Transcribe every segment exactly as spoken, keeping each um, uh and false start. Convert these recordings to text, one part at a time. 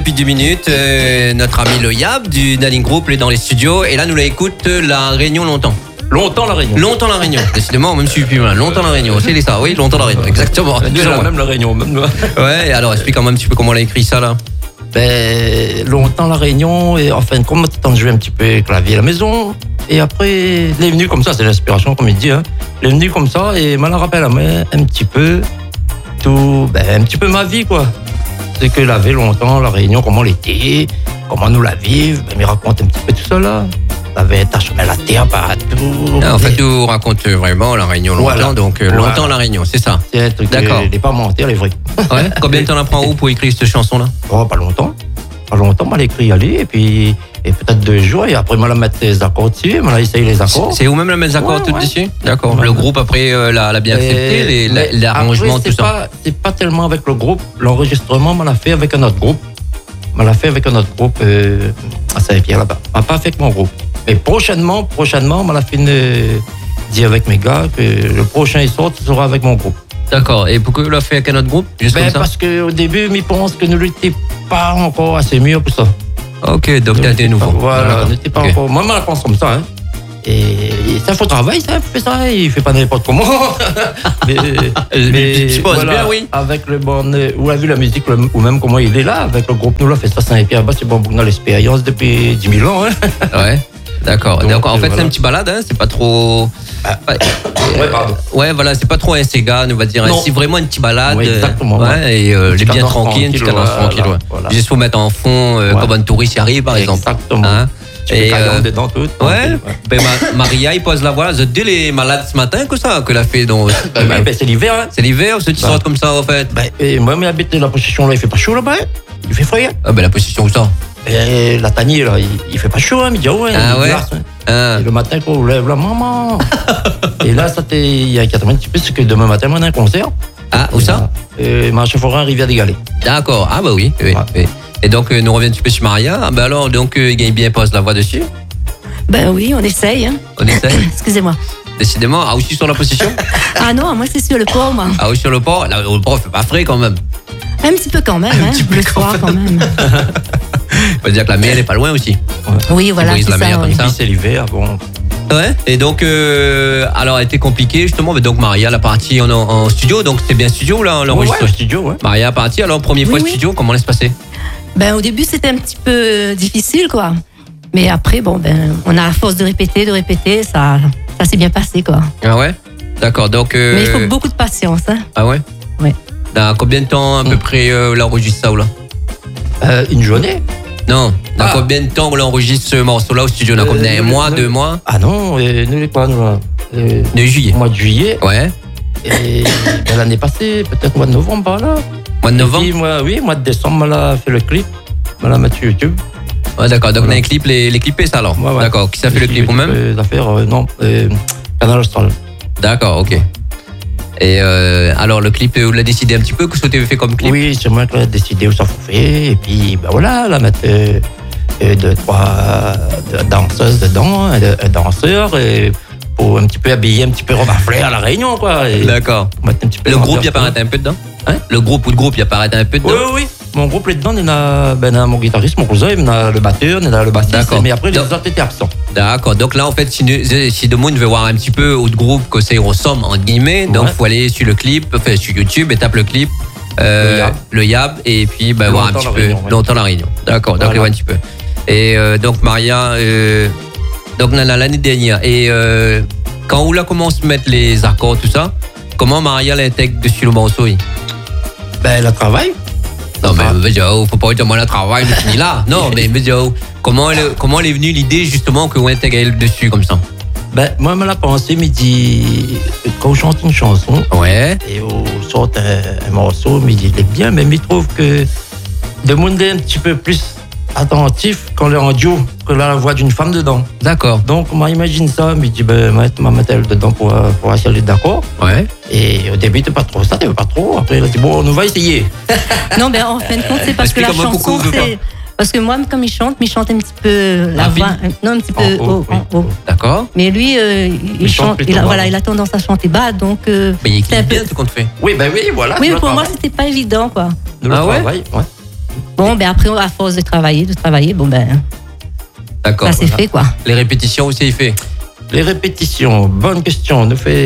Depuis deux minutes, euh, notre ami le Yab du Daling Group est dans les studios et là nous l'écoute la Réunion longtemps. Longtemps la Réunion. Longtemps la Réunion. Décidément, même si je suis plus mal. Longtemps la Réunion. C'est les ça, oui, longtemps la Réunion. Exactement. Déjà, même la Réunion. Même le... Ouais, alors explique-moi un petit peu comment on a écrit ça là. Ben, longtemps la Réunion, et en fin de compte, tant de jouer un petit peu clavier à la maison. Et après, il est venu comme ça, c'est l'inspiration, comme il dit. Hein. Il est venu comme ça et me la rappelle à moi un petit peu, tout, ben, un petit peu ma vie, quoi. C'est que la vie longtemps, la Réunion, comment l'était, comment nous la vivons, ben, il raconte un petit peu tout ça là. Ça avait taché la terre partout. Ah, en fait, tu racontes vraiment la Réunion longtemps, voilà. donc euh, longtemps voilà. la Réunion, c'est ça. C'est un truc, d'accord. Il n'est pas mentir, elle est vraie. Ouais. Combien de temps on apprend où pour écrire cette chanson-là? Oh, pas longtemps. Pas longtemps, on l'a écrit aller, et puis et peut-être deux jours, et après, on l'a mettre les accords dessus, on a essayé les accords. C'est où même la mettre les accords ouais, tout ouais. dessus? D'accord. Ouais. Le groupe, après, euh, l'a, l'a bien accepté, les, les, l'arrangement, après, tout ça? Pas, c'est pas tellement avec le groupe. L'enregistrement, on l'a fait avec un autre groupe. On l'a fait avec un autre groupe euh, à Saint-Pierre, là-bas. On n'a pas fait avec mon groupe. Mais prochainement, prochainement, on l'a fait une, dit avec mes gars que le prochain sort sera avec mon groupe. D'accord. Et pourquoi on l'a fait avec un autre groupe? Juste ben, comme ça? Parce qu'au début, ils pensent que nous n'étions pas encore assez mûrs pour ça. Ok, donc tu as été nouveau. Voilà, n'était pas okay. encore. Moi, je la pense comme ça. Hein. Et ça faut travailler, ça, il fait ça, il fait pas n'importe comment. mais, mais je pense voilà, bien, oui. Avec le bon, où a vu la musique, ou même comment il est là, avec le groupe, nous l'a fait ça, Saint-Pierre, c'est bon, on a l'expérience depuis dix mille ans. Hein. Ouais. D'accord. Donc, Donc en fait, voilà. c'est un petit balade, hein, c'est pas trop. Ah. Ouais, ouais, pardon. Ouais, voilà, c'est pas trop un Sega, on va dire. Non. C'est vraiment une petite balade. Oui, exactement. Ouais, ouais. Et euh, les bien tranquille, une petite cadence voilà, tranquille. Ouais. Voilà. Juste pour mettre en fond, euh, ouais. comme un touriste y arrive, par exemple. Exactement. Hein? Tu et euh, dedans tout. Ouais. ouais. Ben, ma, Maria, il pose la voix. Vous êtes deux les malades ce matin que ça, que l'a fait. Donc. ben, ben, ben, c'est l'hiver. Hein. C'est l'hiver, ceux qui ben. sortent comme ça, en fait. Ben, et moi, mais habite la position là, il fait pas chaud là-bas. Il fait froid. Ah ben la position où ça? Et la tanière là, il, il fait pas chaud, hein, il dit oh, ouais. Ah ouais. Glace, hein. Ah. Et le matin, quand on lève la maman. Et là, ça t'est, il y a quatre-vingts petits peu, c'est que demain matin, on a un concert. Ah, où ça? Et marché forain, Rivière des Galets. D'accord. Ah bah oui. oui, ouais. oui. Et donc, euh, nous revenons un petit peu sur Maria. Ah, bah alors, donc, il gagne bien pose la voix dessus. Ben oui, on essaye. Hein. On essaye. Excusez-moi. Décidément, ah aussi sur la position? Ah non, moi c'est sur le port, moi. Ah oui, sur le port. Là, le port fait pas frais quand même. Un petit peu quand même, un hein, petit peu le quand soir même. quand même. On va dire que la mer elle est pas loin aussi. Ouais. Oui, voilà. C'est la mer ça, comme oui. ça. C'est l'hiver, bon. Ouais. Et donc, euh, alors, elle était compliquée justement. Mais donc, Maria, la partie en, en studio. Donc, c'était bien studio là, l'enregistrement. Ouais, studio, ouais. Maria, partie. Alors, première oui, fois oui. studio, comment ça se passait? Ben, au début, c'était un petit peu difficile, quoi. Mais après, bon, ben, on a la force de répéter, de répéter, ça, ça s'est bien passé, quoi. Ah ouais? D'accord, donc... Euh... Mais il faut beaucoup de patience, hein. Ah ouais? Ouais. Dans combien de temps, à peu mmh. près, euh, l'enregistre ça, ou là? euh, Une journée? Non. Dans ah. combien de temps on enregistre ce morceau-là au studio? Dans euh, combien un mois, deux mois? Ah non, euh, nous, les quoi, nous, là euh, de juillet. Mois de juillet. Ouais. Et ben, l'année passée, peut-être mois de novembre, là. Mois de novembre? Puis, moi, oui, mois de décembre, on a fait le clip. On l'a mis sur YouTube. Ouais, d'accord. Donc, voilà. On a un clip, les, les clippés, ça alors? Ouais, ouais. D'accord. Qui ça fait le clip ou même? L'affaire, euh, non, euh, Canal Austral. D'accord, ok. Et euh, alors, le clip, vous l'avez décidé un petit peu? Qu'est-ce que tu avais fait comme clip? Oui, c'est moi qui l'ai décidé où ça faut faire. Et puis, ben voilà, la mettre euh, deux, trois de danseuses dedans, un danseur, et pour un petit peu habiller, un petit peu remafler à la Réunion, quoi. Et d'accord. Un petit peu le groupe, il apparaît un peu dedans? Hein? Le groupe ou le groupe, il apparaît un peu dedans? Oui, oui, oui. Mon groupe, là-dedans, il y a, ben, il y a mon guitariste, mon cousin, il y a le batteur, il y a le bassiste. D'accord. Mais après, les Donc, autres étaient absents. D'accord. Donc là, en fait, si, si Demoun veut voir un petit peu au groupe que c'est ressemble, entre guillemets, donc il ouais. faut aller sur le clip, enfin, sur YouTube et tape le clip, euh, le, yab. le Yab, et puis ben, voir un petit peu réunion, ouais. longtemps la Réunion. D'accord, donc voilà. voir un petit peu. Et euh, donc, Maria, euh, donc l'année dernière, et euh, quand on a commencé à mettre les accords, tout ça, comment Maria l'intègre dessus le morceau? Ben, elle travaille. Non, mais il faut pas dire moi le travail, je finis là. Non, mais comment elle, comment elle est venue l'idée justement qu'on intègre elle dessus comme ça? Ben, moi, je l'ai pensé, me dit, quand on chante une chanson, ouais. et on sort un, un morceau, me dit, il est bien, mais je trouve que de monde est un petit peu plus attentif quand on est en duo, que la voix d'une femme dedans. D'accord. Donc, moi, imagine ça, je me dis, ben, je vais mettre elle dedans pour, pour essayer d'être d'accord. Ouais. Et au début, t'es pas trop ça, t'es pas trop. Après, il a dit, bon, on va essayer. Non, ben, en fin de compte, c'est parce que la chanson, c'est... Parce que moi, comme il chante, il chante un petit peu la voix, non, un petit peu en haut. haut, en haut. D'accord. Mais lui, euh, il, il chante, il a, voilà, il a tendance à chanter bas, donc. Euh, mais il écrit bien ce qu'on te fait. Oui, ben oui, voilà. Oui, pour moi, c'était pas évident, quoi. De le ah ouais. Travail, ouais. Bon, ben après, à force de travailler, de travailler, bon ben. D'accord. Ça c'est voilà. fait quoi. Les répétitions aussi, il fait. Les répétitions, bonne question. Nous fait.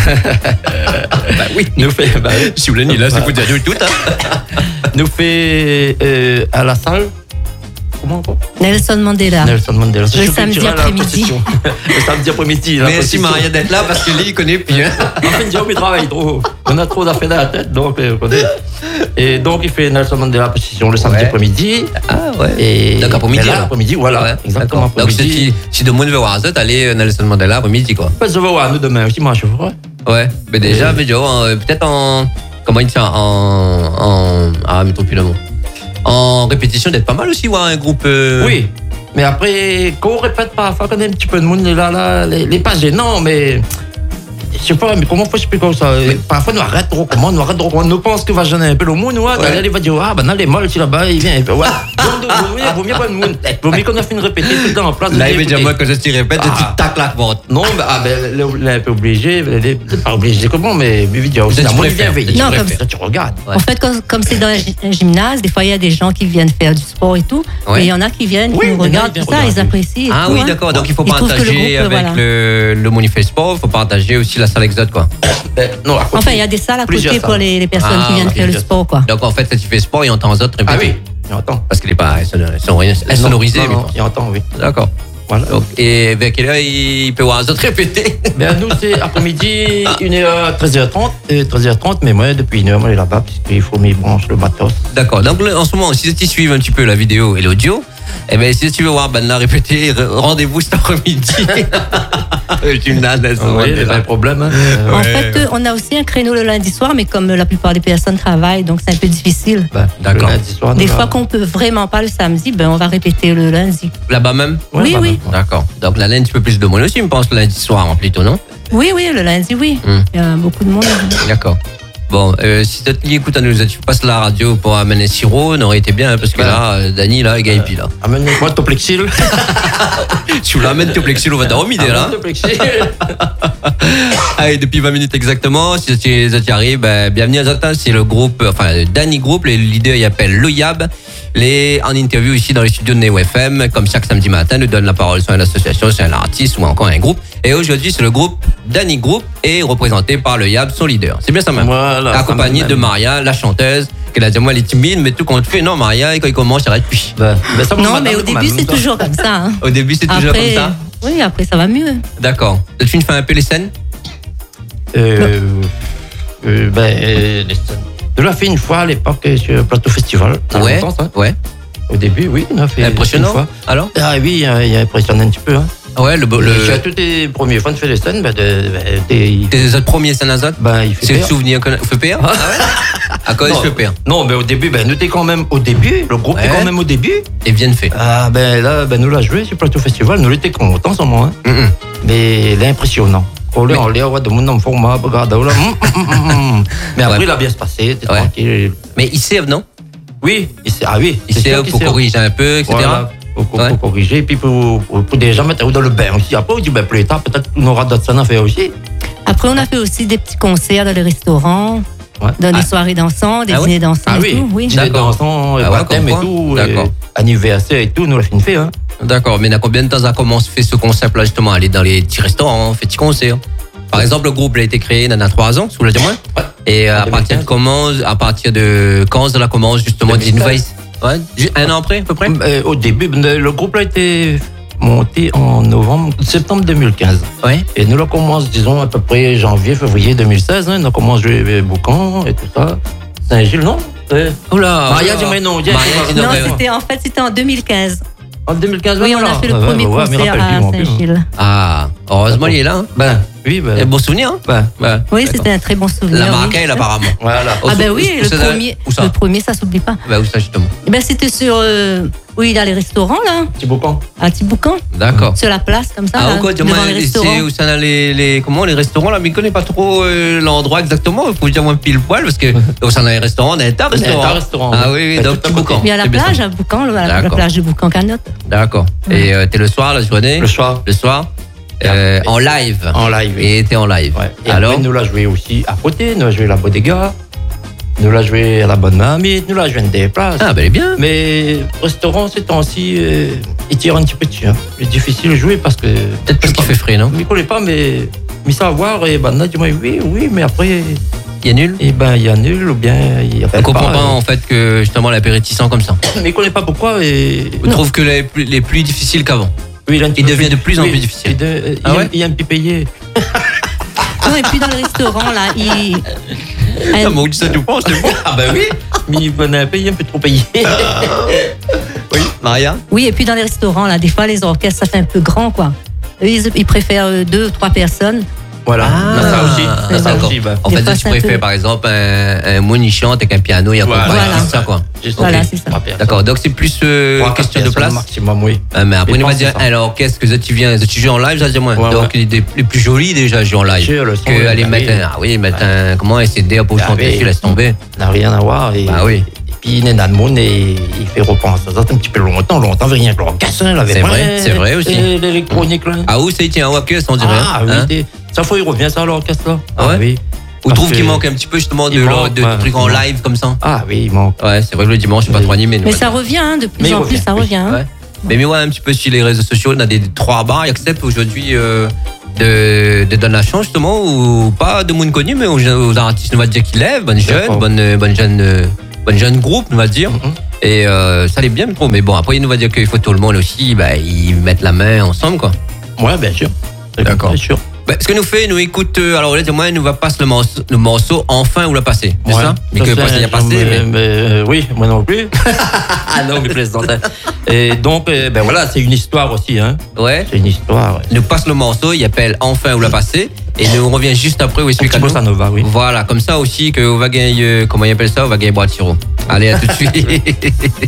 bah oui. Nous fait. Bah, si vous voulez, là, c'est vous dire tout. Hein. Nous fait euh, à la salle. Comment encore Nelson Mandela. Nelson Mandela. Le samedi après-midi. Le samedi après-midi. Merci Maria d'être là parce que lui, il connaît plus. Hein. En fait, Dieu, il travaille trop. On a trop d'affaires dans la tête, donc euh, et donc il fait Nelson Mandela position le samedi ouais. après-midi. Ah ouais. Et donc après-midi. Après-midi, voilà. Ouais, exactement. Donc si, si de monde veut voir ça, allez Nelson Mandela après-midi quoi. Je vais voir nous demain aussi, moi je ferai. Ouais. Mais déjà, mais Joe, peut-être en comment il dit ça en en ah mais trop plus le mot. En répétition d'être pas mal aussi, voir un groupe. Euh... Oui, mais après, quand on répète pas, faut qu'on ait un petit peu de monde là, là, les, les pas gênants, mais je sais pas, mais comment faut expliquer ça mais... Parfois, nous arrête trop, comment nous arrête trop, on nous pense que va gêner un peu le monde, ouais, ouais. Il va dire, ah, ben, là, les molles, là-bas, il vient, ouais, donc, il vaut mieux pas le monde, il vaut mieux qu'on a fait une répéter tout le temps en place. Là, il veut dire, moi, quand je te répète, ah. tu tac la porte. Non, mais, ah, ben, il est un peu obligé, il est pas obligé, comment, mais, mais, il y a aussi la moindre bienveillance. Non, comme ça, tu regardes. En fait, comme c'est dans un gymnase, des fois, il y a des gens qui viennent faire du sport et tout, et il y en a qui viennent, qui nous regardent, tout ça, ils apprécient. Ah oui, d'accord, donc il faut partager avec le Monifest Sport, il faut partager aussi la salle Exode, quoi. Ben, non, à côté, enfin, il y a des salles à côté pour les, les personnes ah, qui viennent faire le sport, quoi. Donc, en fait, quand tu fais sport, il entend les autres répéter. Ah oui, il entend. Parce qu'elle n'est pas sonorisée. Non, non, il entend, oui. D'accord. Voilà. Donc, et vers quelle heure il peut voir les autres répéter? Ben, nous, c'est après-midi, une heure, treize heures trente. treize heures trente, mais moi, depuis une heure, moi, je suis là-bas, puisqu'il faut mes branches, le matos. D'accord. Donc, en ce moment, si tu suis un petit peu la vidéo et l'audio, eh bien, si tu veux voir Ben là répéter, rendez-vous cet après-midi. Tu n'as pas de problème. Hein. En ouais. fait, on a aussi un créneau le lundi soir, mais comme la plupart des personnes travaillent, donc c'est un peu difficile. Ben, d'accord. Soir, des fois qu'on peut vraiment pas le samedi, ben on va répéter le lundi. Là-bas même? Ouais, oui, oui. Même. D'accord. Donc la lundi, un peu plus de monde aussi, je pense, le lundi soir, en plutôt, non? Oui, oui, le lundi, oui. Hum. Il y a beaucoup de monde. D'accord. Bon, euh, si tu écoutes, tu passes la radio pour amener Siro, on aurait été bien, hein, parce que ben, là, euh, Dany, là, il gagne plus, là. Amène-moi ton plexil. Tu l'amènes ton plexil, on va dormir, là. Allez, depuis vingt minutes exactement, si tu y arrives, ben, bienvenue à Zata, c'est le groupe, enfin, Dany Group, le leader, il appelle le Yab. Les, en interview ici dans les studios de Neo F M, comme chaque samedi matin, nous donne la parole sur une association, sur un artiste ou encore un groupe. Et aujourd'hui, c'est le groupe Dany Group et représenté par le Yab, son leader. C'est bien ça même. Voilà, accompagné de Maria, la chanteuse, qui a dit moi elle est timide, mais tout compte fait, non Maria, et quand il commence, il arrête plus. Ben, ben ça, non, mais au début, c'est toujours comme ça. Hein. Au début, c'est toujours après, comme ça. Oui, après, ça va mieux. D'accord. Tu fais un peu les scènes? Euh, euh, ben, euh, les scènes. Je l'ai fait une fois à l'époque sur le plateau festival. Ouais, hein. ouais. Au début, oui, on a fait impressionnant. Une fois. Alors? Ah oui, il a impressionné un petit peu. Hein. Ouais, le. le... Je suis à tous les premiers fois de faire les scènes. Ben, de, ben, des... Tes autres premiers scènes à Zot? Ben, il fait c'est le souvenir que. Il fait pire? Ah ouais? À quoi il fait pire? Non, mais au début, ben, nous étions quand même au début. Le groupe ouais. était quand même au début. Et bien fait. Ah, ben là, ben, nous l'a joué sur le plateau festival. Nous l'étions contents, en ce moment. Hein. Mm-hmm. Mais il est impressionnant. On l'a, on l'a, on demande un format, regarde, là. Mais après, ouais. il a bien se passé, t'es ouais. tranquille. Mais ils savent, non? Oui, ils savent, ah oui. Ils savent pour corriger un peu, et cetera. Voilà, pour, pour, ouais. pour corriger, et puis pour, pour, pour déjà mettre dans le bain aussi. Après, on dit, ben, plus tard, peut-être qu'on aura d'autres scènes à faire aussi. Après, on a fait aussi des petits concerts dans les restaurants, ouais. dans des ah. soirées dansantes, des ah dîners oui? dansants ah et oui. tout. Oui, dîners dansants, ah baptême et tout, anniversaire et tout, nous l'a fait une fait, hein. D'accord, mais dans combien de temps ça commence fait ce concept-là, justement, aller dans les petits restaurants, fait petits concerts? Par exemple, le groupe a été créé il y a trois ans, si vous le dites moi. Ouais. Et à partir de comment, à partir de quand cela commence justement d'une voice, ouais, un an après à peu près. Euh, au début, le groupe a été monté en novembre, septembre deux mille quinze. Ouais. Et nous la commence, disons à peu près janvier, février deux mille seize. Hein, on a commencé à jouer Boucan et tout ça. Saint-Gilles, non? Oula. Maria dit mais non. Non, c'était en fait c'était en deux mille quinze. En deux mille quinze, oui, on a fait le premier ouais, concert ouais, à Saint-Gilles. Ah, heureusement il est là. Hein. Ben, oui, ben. Un bon souvenir. Hein. Ben, ben. Oui, c'était un très bon souvenir. La marquait, oui. apparemment. Voilà. Ah ben oui, le premier, le premier, ça s'oublie pas. Ben où ça justement? Ben c'était sur, euh, oui, dans les restaurants là. Thiboucan. À Thiboucan. D'accord. Sur la place comme ça. Ah là, quoi, devant les restaurants. Où ça les, les, comment les restaurants là, mais je connais pas trop euh, l'endroit exactement. Il faut dire moi pile poil parce que donc ça dans les restaurants, dans un restaurant. Ah oui, oui, donc Thiboucan. Il y a la plage à Boucan, la plage de Boucan-Canotte. D'accord. Et euh, t'es le soir, la journée? Le soir. Le soir euh, En live. En live. Et t'es en live. Ouais. Et alors après, nous l'a joué aussi à côté. Nous l'a joué la Bodega. Nous l'a joué à la bonne mamie, nous l'a joué des places. Ah, ben, bien. Mais restaurant, ces temps-ci, euh, il tire un petit peu dessus. Hein. C'est difficile de jouer parce que. Peut-être parce qu'il fait frais, non? Je ne connais pas, mais. Mais ça à voir, et ben là, dis-moi, oui, oui, mais après. Il y a nul? Et ben, il y a nul, ou bien. Il y a on comprend pas, pas et... en fait, que justement, l'appétit sent comme ça. Mais il ne connaît pas pourquoi. Et... Je trouve que les plus, les plus difficiles qu'avant. Oui, il, il devient de plus en oui, plus difficile. De, euh, ah il, ouais aime, il aime plus payer. Non, et puis dans le restaurant, là, il. Ah, mais où ça tu penses, c'est bon. Ah, ben oui. Mais il venait payer, un peu trop payer. Oui, Maria? Oui, et puis dans les restaurants, là, des fois, les orchestres, ça fait un peu grand, quoi. Eux, ils, ils préfèrent deux, trois personnes. Voilà, ah, ça aussi. Ça aussi bah. En fait, tu préfères peu... par exemple un, un moine chante avec un piano, il y a voilà. pas voilà. ça quoi. Voilà, okay. c'est ça. D'accord, donc c'est plus euh, une question de place. Maximum, oui. Ah, mais après, on va dire, alors qu'est-ce que tu viens, tu joues en live, ça dire moins. Ouais, donc ouais. Les, les plus jolis déjà jouent en live. Que le aller mettre un, ah oui, mettre un, comment essayer d'aider pour chanter, tu laisses tomber. Ça n'a rien à voir. Et, bah oui. Puis il est dans le monde et il fait repenser ça un petit peu longtemps, longtemps, rien que l'orchestre, là, c'est vrai, c'est vrai aussi. L'électronique, là. Ah oui, ça y tient, orchestre, on dirait. Ah oui, ça fois il revient ça à l'orchestre, là. Ah oui. Ou trouve qu'il manque un petit peu justement de, manque, de, de trucs en live comme ça. Ah oui, il manque. Ouais, c'est vrai que le dimanche, je suis pas trop animé. Mais ça revient, hein, de plus en plus, ça revient. Hein. Mais mais ouais, un petit peu sur les réseaux sociaux, on a des trois bars, acceptent aujourd'hui euh, de, de donner la chance justement, ou pas de monde connu, mais aux, aux artistes, on va dire qu'ils lèvent, bonnes jeunes, bonnes bonne jeunes, bonne jeune groupe, on va dire. Mm-hmm. Et euh, ça allait bien, trop. Mais bon, après, il nous va dire qu'il faut tout le monde aussi, bah, ils mettent la main ensemble, quoi. Ouais, bien sûr. D'accord. Bien sûr. Bah, ce que nous fait, nous écoute, euh, alors là, moi, nous va passer le morceau, le morceau enfin ou l'a passé, c'est ouais, ça? Mais que pas s'il a passé. Mais, mais... mais euh, oui, moi non plus. Ah non, mais plaisante. Et donc, euh, ben voilà, c'est une histoire aussi, hein. Ouais. C'est une histoire. Ouais. Nous passe le morceau, il appelle enfin ou l'a passé, et nous on revient juste après où explique ça Nova, oui. Voilà, comme ça aussi que on va gagner, comment il appelle ça, on va gagner boîte sirop. Allez, à tout de suite.